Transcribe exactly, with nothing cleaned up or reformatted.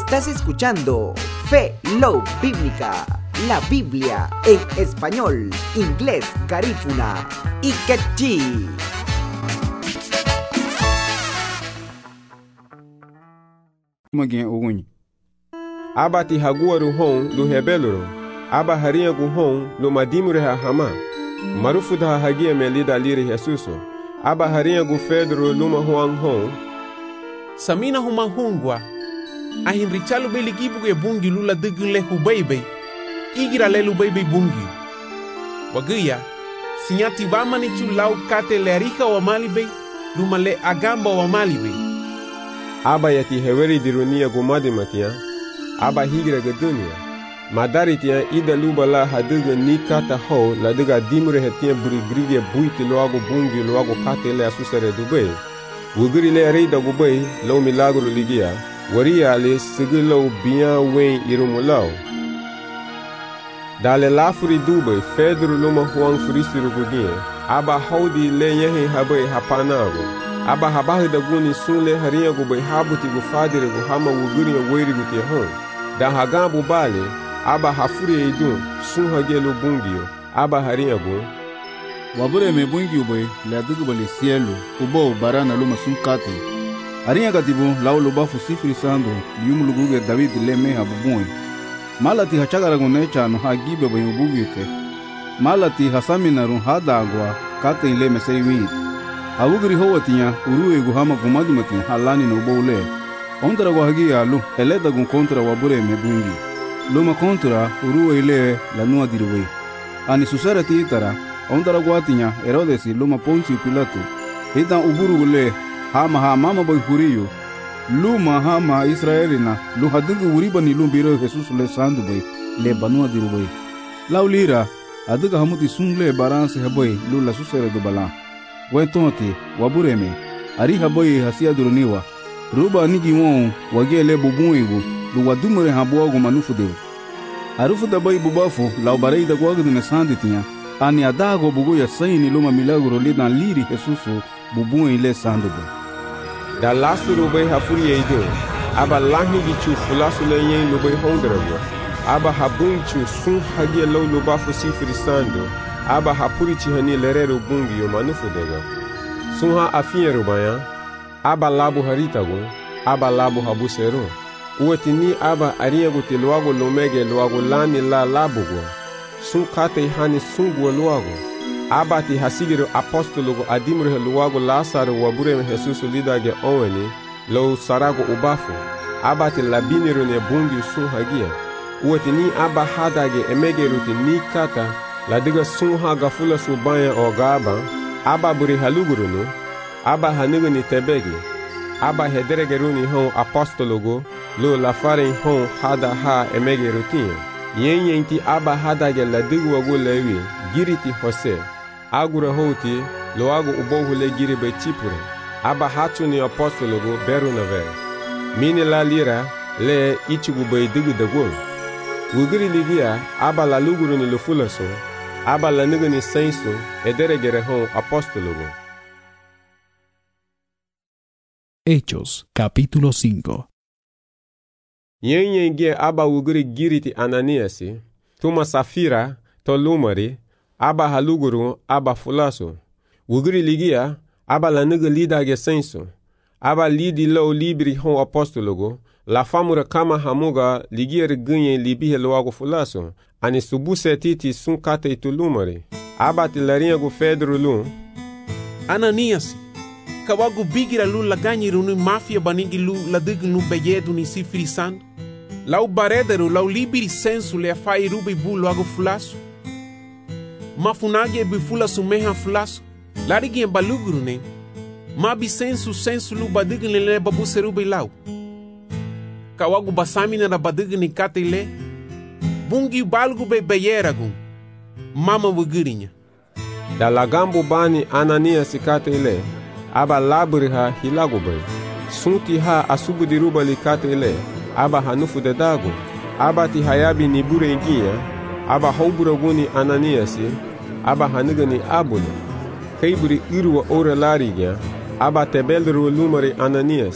Estás escuchando Fe Love Bíblica, la Biblia en español, inglés, garífuna y quechí. Magin ogunyi. Aba ti haguaru hon lu hebeluro. Aba haria gu hon lu madimure ha hama. Marufu da hagia me lida liri Jesuso. Aba haria gu fedro luma huang hon. Samina huma hungwa. Ahin richalu beli gibu ge bungi lula digun le hubeibe. Igira le lubeibe bungi. Waguya. Sinyati vama ni chu lau kate le arika wa malibe. Luma le agamba wa malibe. Aba yati heweri dirunia gumadi matia. Aba higira gedunia. Madari tia ida luba la haduga ni kata ho la duga dimure hetia burigrige buiti loago bungi loago kate le asusare dubei. Wuguri le reida gubei lo milagro ligia. Waria le sigilo bian wen irumulau. Dale lafuri dubei fedru luma huang furisiru gugien. Aba haudi le yehe habei hapanago. Aba habahi da guni sunle haria gu bai habuti gu fadire gu hama wuguri ya weri gu tia hon. Da hagambu bale, aba hafuri ya idun, sun hagelu bungio, aba haria gu. Wabure me bungio bai, le adugu bali sielu, ubo barana luma sun kate. Haria katibu, lau luba fusifri sando, liumu luguge David le meha bubui. Malati hachagara gu necha no hagibe bai ubugio ke. Malati hasamina run hadagwa, kate ile mesei witi. Awugri howatia uruwe guhama gumadi matia halani no bole. Ondra wahagi alu eleda gun kontra wabure mebungi. Luma kontra uruwe ile la nua dirwe. Ani susara titara ondra watia Herodesi luma Poncio Pilato. Hita uburu gule hama ha mama boy huriyo. Luma hama Israelina lu hadugu uriba ni lumbiro Jesus le sandu boy le banua dirwe. Laulira aduga hamuti sungle baranse haboy lu la susara do bala. Wentonti wabureme ari haboy hasia duruniwa ruba nigi won wagele bubuingu lu wadumure habogo manufu de arufu da boy bubafu la barei da gogo de sanditinha ani adago bugo ya saini luma milagro le dan liri Jesusu bubuin le sandugo da lasu rubai hafuri eido aba lahi gi chu fulasu le yen lubai hondrago aba habun chu sun hagie lo lubafu sifri sando aba hapuri chihani lerero bungi yo manufu dega. Sunha afinha rubaya, aba labu haritago, aba labu habusero. Uetini aba ariago te luago lomege luago lani la labugo. Sun kate hani sungu luago. Aba ti hasigiro apostologo adimure luago Lazaro wabure Jesus lidage oweni, lo sarago ubafu. Aba ti labiniro ne bungi sun hagia. Uetini aba hadage emege rutini kata, la diga sunha gafula subaya o gaba, aba buri halugurunu, aba hanuguni tebegi, aba hederegeruni hon apostologo, lo la faren hon hada ha emege rutin. Yen yenti aba hadage la digu wagu lewi, giriti hose, agura hoti, lo agu ubohu le giri be chipure, aba hatuni apostologo beru nave. Mini la lira, le ichigu be digu dagul. Wugiri ligia, aba la luguruni lo fulaso, aba la nuguni senso ederegere hon apostologo. Hechos, capítulo cinco. Yen yen gie aba wugiri giriti Ananiasi, tuma safira, to lumari, aba haluguru, aba fulaso. Wugiri ligia, aba la nugu lidage senso, aba lidi lo libri hon apostologo, la famura kama hamuga ligier gunye libihe loago fulaso, ani subuse titi sun kate itulumari. Aba tilarinha gu Pedro lu. Ananias, kawagu bigira lu laganyi runu mafia banigi lu ladig nu beyedu ni sifri san. Lau barederu lau libiri sensu le afai rubi bu loago fulaso. Mafunagi e bifulaso meha fulaso. Larigi e baluguru ne. Mabi sensu sensu lu badig ni le babu serubi lau. Kawagu basamina na badig ni kate le. Bungi balgu be beyeragun. Mama wugirinha. Da lagambu bani Ananias kate ile. Aba labri ha hilagu bay. Sunti ha asubu diruba li kate ile. Aba hanufu de dago. Aba ti hayabi ni bure ingia. Aba haubura guni Ananias. Aba hanugani abuna. Kaiburi iruwa ora larigia. Aba tebelru lumari Ananias.